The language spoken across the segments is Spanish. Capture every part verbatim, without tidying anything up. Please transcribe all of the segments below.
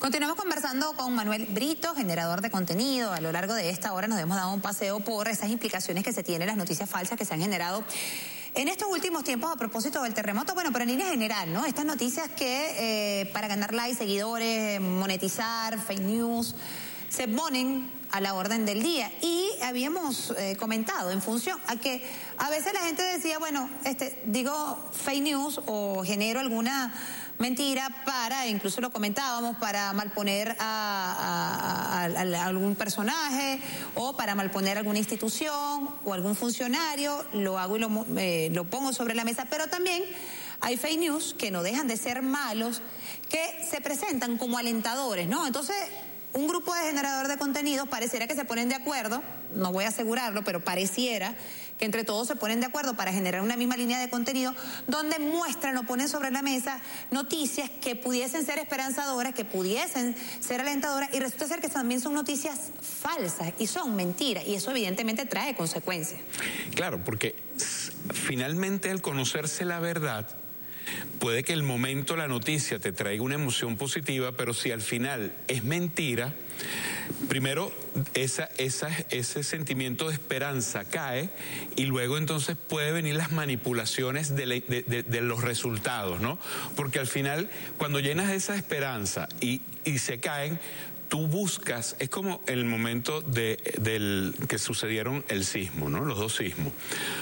Continuamos conversando con Manuel Brito, generador de contenido. A lo largo de esta hora nos hemos dado un paseo por esas implicaciones que se tienen, las noticias falsas que se han generado en estos últimos tiempos a propósito del terremoto. Bueno, pero en línea general, ¿no? Estas noticias que eh, para ganar likes, seguidores, monetizar, fake news, se ponen a la orden del día. Y habíamos eh, comentado en función a que a veces la gente decía, bueno, este, digo fake news o genero alguna mentira para, incluso lo comentábamos, para malponer a, a, a, a algún personaje o para malponer alguna institución o algún funcionario, lo hago y lo, eh, lo pongo sobre la mesa, pero también hay fake news que no dejan de ser malos, que se presentan como alentadores, ¿no? Entonces, un grupo de generadores de contenidos pareciera que se ponen de acuerdo, no voy a asegurarlo, pero pareciera que entre todos se ponen de acuerdo para generar una misma línea de contenido donde muestran o ponen sobre la mesa noticias que pudiesen ser esperanzadoras, que pudiesen ser alentadoras, y resulta ser que también son noticias falsas y son mentiras, y eso evidentemente trae consecuencias. Claro, porque finalmente al conocerse la verdad, puede que el momento, la noticia te traiga una emoción positiva, pero si al final es mentira, primero esa, esa, ese sentimiento de esperanza cae y luego entonces puede venir las manipulaciones de, de, de, de los resultados, ¿no? Porque al final, cuando llenas esa esperanza y, y se caen, tú buscas, es como el momento de, del que sucedieron el sismo, ¿no? Los dos sismos.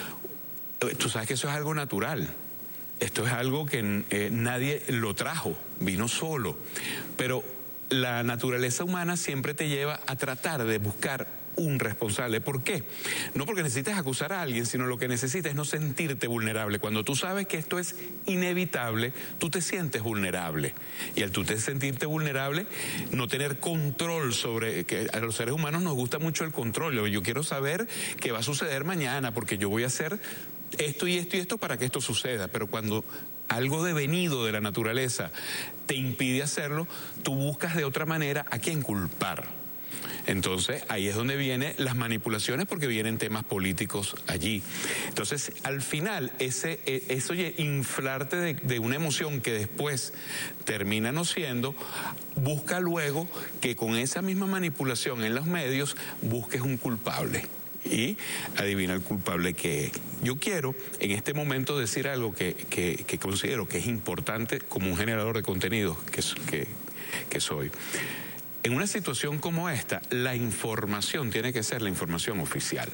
Tú sabes que eso es algo natural. Esto es algo que eh, nadie lo trajo, vino solo. Pero la naturaleza humana siempre te lleva a tratar de buscar un responsable. ¿Por qué? No porque necesites acusar a alguien, sino lo que necesitas es no sentirte vulnerable. Cuando tú sabes que esto es inevitable, tú te sientes vulnerable. Y al tú te sentirte vulnerable, no tener control sobre, que a los seres humanos nos gusta mucho el control. Yo quiero saber qué va a suceder mañana, porque yo voy a hacer esto y esto y esto para que esto suceda. Pero cuando algo devenido de la naturaleza te impide hacerlo, tú buscas de otra manera a quién culpar. Entonces, ahí es donde vienen las manipulaciones, porque vienen temas políticos allí. Entonces, al final, ese, eso inflarte de, de una emoción que después termina no siendo, busca luego que con esa misma manipulación en los medios busques un culpable. Y adivina el culpable que es. Yo quiero en este momento decir algo que, que, que considero que es importante como un generador de contenidos que, que, que soy. En una situación como esta, la información tiene que ser la información oficial.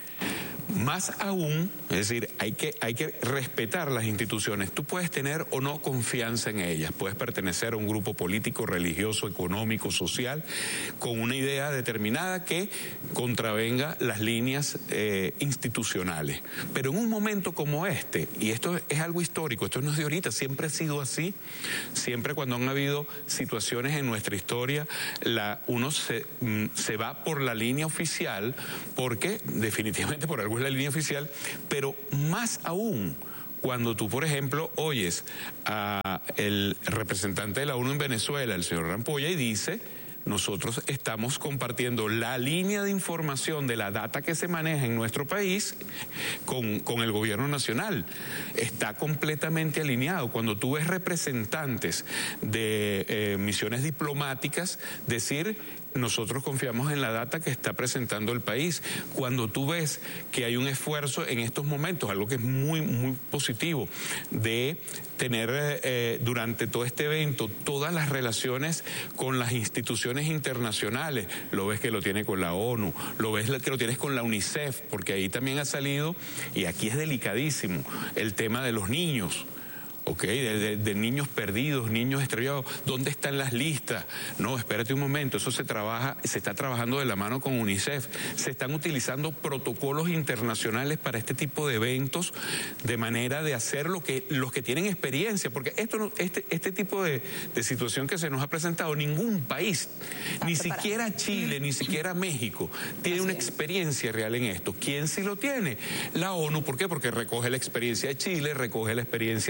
Más aún, es decir, hay que, hay que respetar las instituciones. Tú puedes tener o no confianza en ellas, puedes pertenecer a un grupo político, religioso, económico, social, con una idea determinada que contravenga las líneas eh, institucionales. Pero en un momento como este, y esto es algo histórico, esto no es de ahorita, siempre ha sido así, siempre cuando han habido situaciones en nuestra historia, la, uno se, se va por la línea oficial, porque definitivamente por algo es la línea oficial, pero más aún cuando tú, por ejemplo, oyes a el representante de la ONU en Venezuela, el señor Rampolla, y dice: nosotros estamos compartiendo la línea de información de la data que se maneja en nuestro país con, con el gobierno nacional. Está completamente alineado. Cuando tú ves representantes de eh, misiones diplomáticas decir: nosotros confiamos en la data que está presentando el país. Cuando tú ves que hay un esfuerzo en estos momentos, algo que es muy, muy positivo, de tener eh, durante todo este evento todas las relaciones con las instituciones internacionales, lo ves que lo tiene con la ONU, lo ves que lo tienes con la UNICEF, porque ahí también ha salido, y aquí es delicadísimo, el tema de los niños. Ok, de, de, de niños perdidos, niños extraviados, ¿dónde están las listas? No, espérate un momento, eso se trabaja, se está trabajando de la mano con UNICEF, se están utilizando protocolos internacionales para este tipo de eventos, de manera de hacer lo que los que tienen experiencia, porque esto no, este, este tipo de, de situación que se nos ha presentado, ningún país, ni siquiera Chile, ni siquiera México, tiene una experiencia real en esto. ¿Quién sí lo tiene? La ONU. ¿Por qué? Porque recoge la experiencia de Chile, recoge la experiencia de México,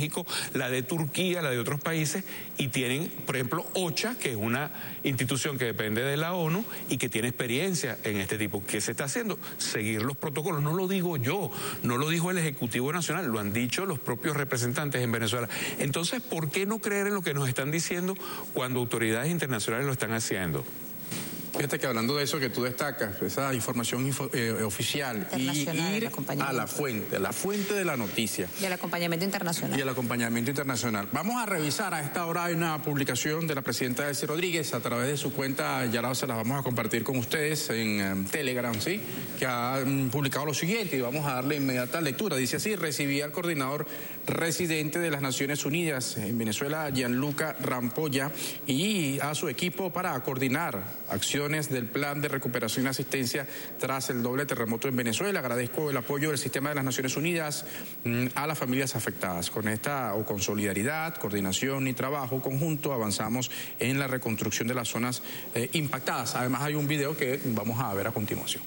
México, la de Turquía, la de otros países, y tienen, por ejemplo, OCHA, que es una institución que depende de la ONU y que tiene experiencia en este tipo. ¿Qué se está haciendo? Seguir los protocolos. No lo digo yo, no lo dijo el Ejecutivo Nacional, lo han dicho los propios representantes en Venezuela. Entonces, ¿por qué no creer en lo que nos están diciendo cuando autoridades internacionales lo están haciendo? Fíjate que hablando de eso que tú destacas, esa información info, eh, oficial y ir a la fuente, a la fuente de la noticia. Y el acompañamiento internacional. Y el acompañamiento internacional. Vamos a revisar, a esta hora hay una publicación de la presidenta Delcy Rodríguez a través de su cuenta, ya se las vamos a compartir con ustedes en um, Telegram, ¿sí? Que ha um, publicado lo siguiente y vamos a darle inmediata lectura. Dice así: recibí al coordinador residente de las Naciones Unidas en Venezuela, Gianluca Rampolla, y a su equipo para coordinar acciones del Plan de Recuperación y Asistencia tras el doble terremoto en Venezuela. Agradezco el apoyo del Sistema de las Naciones Unidas mmm, a las familias afectadas. Con esta o con solidaridad, coordinación y trabajo conjunto avanzamos en la reconstrucción de las zonas eh, impactadas. Además hay un video que vamos a ver a continuación.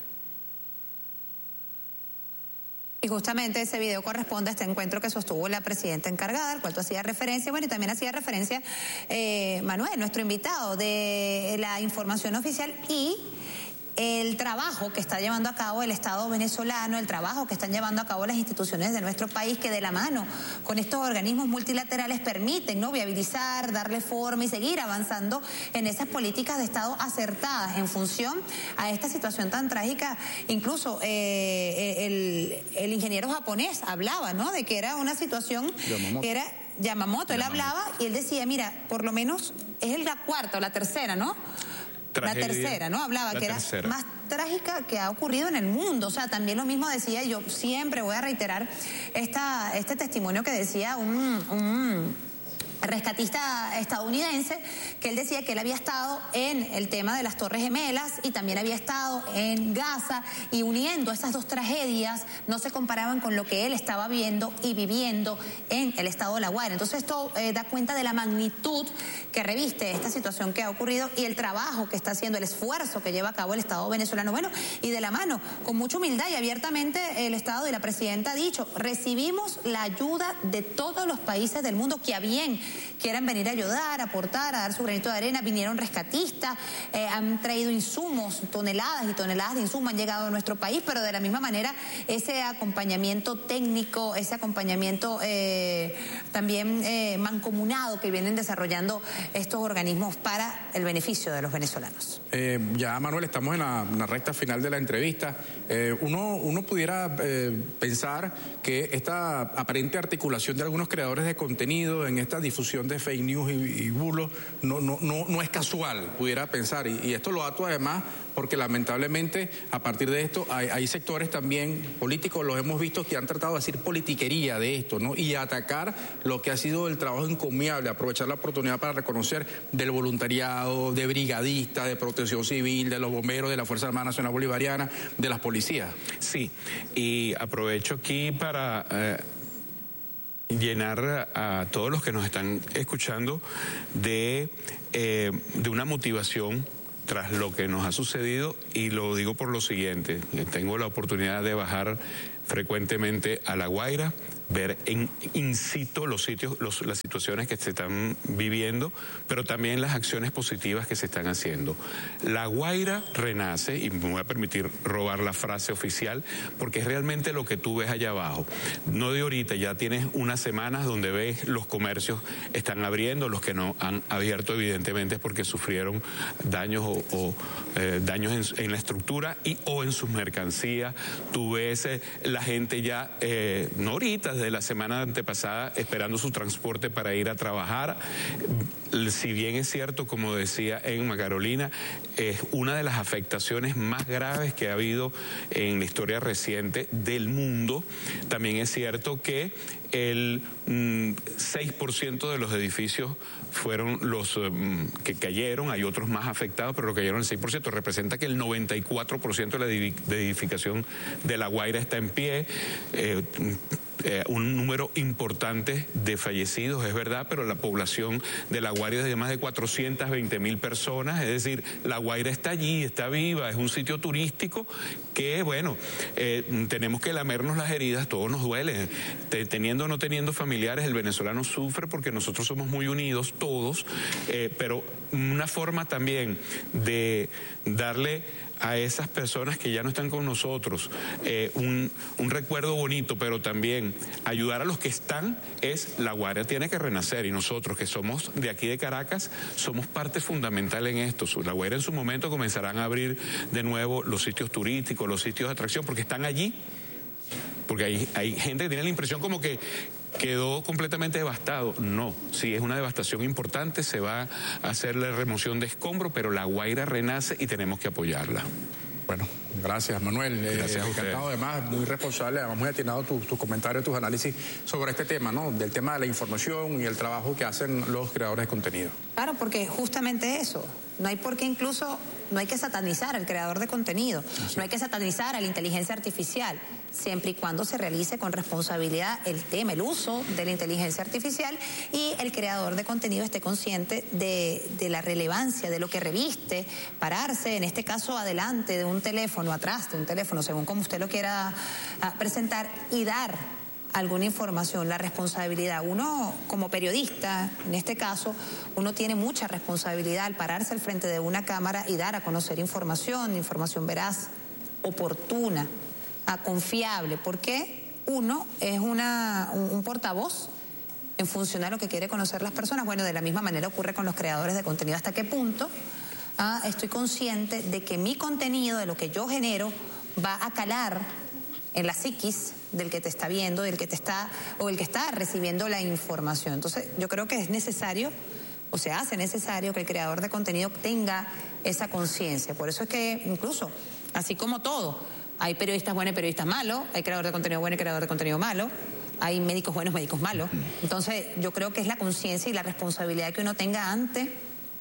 Y justamente ese video corresponde a este encuentro que sostuvo la presidenta encargada, al cual tú hacías referencia, bueno, y también hacía referencia eh, Manuel, nuestro invitado, de la información oficial y el trabajo que está llevando a cabo el Estado venezolano, el trabajo que están llevando a cabo las instituciones de nuestro país, que de la mano con estos organismos multilaterales permiten, ¿no?, viabilizar, darle forma y seguir avanzando en esas políticas de Estado acertadas en función a esta situación tan trágica. Incluso eh, el, el ingeniero japonés hablaba, ¿no?, de que era una situación, Yamamoto. era Yamamoto, él Yamamoto. hablaba y él decía, mira, por lo menos es la cuarta o la tercera, ¿no? Tragedia, la tercera, ¿no? Hablaba que tercera. era más trágica que ha ocurrido en el mundo. O sea, también lo mismo decía, yo siempre voy a reiterar esta, este testimonio que decía un, un rescatista estadounidense, que él decía que él había estado en el tema de las Torres Gemelas y también había estado en Gaza, y uniendo esas dos tragedias no se comparaban con lo que él estaba viendo y viviendo en el estado de La Guaira. Entonces esto eh, da cuenta de la magnitud que reviste esta situación que ha ocurrido y el trabajo que está haciendo, el esfuerzo que lleva a cabo el Estado venezolano. Bueno, y de la mano, con mucha humildad y abiertamente, el Estado y la presidenta ha dicho, recibimos la ayuda de todos los países del mundo que a bien quieran venir a ayudar, a aportar, a dar su granito de arena. Vinieron rescatistas, eh, han traído insumos, toneladas y toneladas de insumos han llegado a nuestro país, pero de la misma manera ese acompañamiento técnico, ese acompañamiento eh, también eh, mancomunado que vienen desarrollando estos organismos para el beneficio de los venezolanos. Eh, ya, Manuel, estamos en la, en la recta final de la entrevista. Eh, uno, uno pudiera eh, pensar que esta aparente articulación de algunos creadores de contenido en esta difusión de fake news y, y bulos no, no, no, no es casual, pudiera pensar, y, y esto lo ato además porque lamentablemente a partir de esto hay, hay sectores también políticos, los hemos visto, que han tratado de decir politiquería de esto, ¿no?, y atacar lo que ha sido el trabajo encomiable, aprovechar la oportunidad para reconocer del voluntariado, de brigadistas, de protección civil, de los bomberos, de la Fuerza Armada Nacional Bolivariana, de las policías. Sí, y aprovecho aquí para Eh... llenar a todos los que nos están escuchando de, eh, de una motivación tras lo que nos ha sucedido, y lo digo por lo siguiente: tengo la oportunidad de bajar frecuentemente a La Guaira, ver en in situ los sitios, los, las situaciones que se están viviendo, pero también las acciones positivas que se están haciendo. La Guaira renace, y me voy a permitir robar la frase oficial, porque es realmente lo que tú ves allá abajo. No de ahorita, ya tienes unas semanas donde ves los comercios están abriendo, los que no han abierto evidentemente es porque sufrieron daños o, o eh, daños en, en la estructura y o en sus mercancías. Tú ves eh, la gente ya, eh, no ahorita, de la semana antepasada, esperando su transporte para ir a trabajar. Si bien es cierto, como decía Emma Carolina, es una de las afectaciones más graves que ha habido en la historia reciente del mundo, también es cierto que el mm, seis por ciento de los edificios fueron los um, que cayeron, hay otros más afectados, pero lo que cayeron el seis por ciento, representa que el noventa y cuatro por ciento de la edificación de La Guaira está en pie. Eh, eh, un número importante de fallecidos, es verdad, pero la población de La Guaira es de más de cuatrocientas veinte mil personas, es decir, La Guaira está allí, está viva, es un sitio turístico que, bueno, eh, tenemos que lamernos las heridas, todo nos duele, Te, teniendo o no teniendo familiares, el venezolano sufre porque nosotros somos muy unidos todos, eh, pero una forma también de darle a esas personas que ya no están con nosotros eh, un, un recuerdo bonito, pero también ayudar a los que están, es La Guaira tiene que renacer, y nosotros que somos de aquí de Caracas somos parte fundamental en esto. La Guaira en su momento comenzarán a abrir de nuevo los sitios turísticos, los sitios de atracción, porque están allí, porque hay, hay gente que tiene la impresión como que quedó completamente devastado. No, sí, es una devastación importante, se va a hacer la remoción de escombros, pero La Guaira renace y tenemos que apoyarla. Bueno, gracias, Manuel. Gracias eh, encantado, además, muy responsable, además muy atinado tus tu comentarios, tus análisis sobre este tema, ¿no? Del tema de la información y el trabajo que hacen los creadores de contenido. Claro, porque justamente eso, no hay por qué incluso, no hay que satanizar al creador de contenido, sí. No hay que satanizar a la inteligencia artificial, siempre y cuando se realice con responsabilidad el tema, el uso de la inteligencia artificial, y el creador de contenido esté consciente de, de la relevancia de lo que reviste, pararse, en este caso adelante de un teléfono, atrás de un teléfono, según como usted lo quiera uh, presentar, y dar alguna información, la responsabilidad. Uno, como periodista, en este caso, uno tiene mucha responsabilidad al pararse al frente de una cámara y dar a conocer información, información veraz, oportuna, confiable, porque uno es una, un, un portavoz en función a lo que quiere conocer las personas. Bueno, de la misma manera ocurre con los creadores de contenido. ¿Hasta qué punto ah, estoy consciente de que mi contenido, de lo que yo genero, va a calar en la psiquis del que te está viendo, del que te está, o el que está recibiendo la información? Entonces, yo creo que es necesario, o se hace necesario, que el creador de contenido tenga esa conciencia. Por eso es que, incluso, así como todo, hay periodistas buenos y periodistas malos, hay creador de contenido bueno y creador de contenido malo, hay médicos buenos, médicos malos. Entonces, yo creo que es la conciencia y la responsabilidad que uno tenga ante,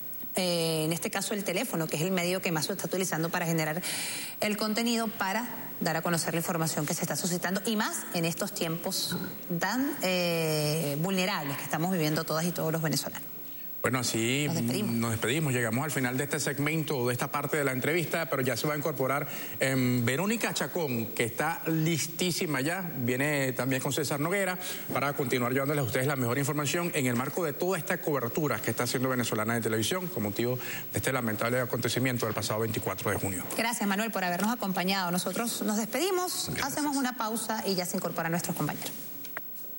eh, en este caso, el teléfono, que es el medio que más se está utilizando para generar el contenido, para dar a conocer la información que se está suscitando, y más en estos tiempos tan eh, vulnerables que estamos viviendo todas y todos los venezolanos. Bueno, así nos despedimos. nos despedimos, llegamos al final de este segmento, de esta parte de la entrevista, pero ya se va a incorporar eh, Verónica Chacón, que está listísima ya, viene también con César Noguera, para continuar llevándoles a ustedes la mejor información en el marco de toda esta cobertura que está haciendo Venezolana de Televisión con motivo de este lamentable acontecimiento del pasado veinticuatro de junio. Gracias, Manuel, por habernos acompañado. Nosotros nos despedimos, Gracias. Hacemos una pausa y ya se incorporan nuestros compañeros.